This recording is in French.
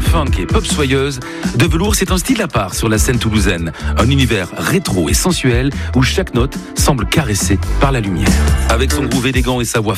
funk et pop soyeuse, De Velours, c'est un style à part sur la scène toulousaine. Un univers rétro et sensuel où chaque note semble caressée par la lumière. Avec son groove élégant et sa voix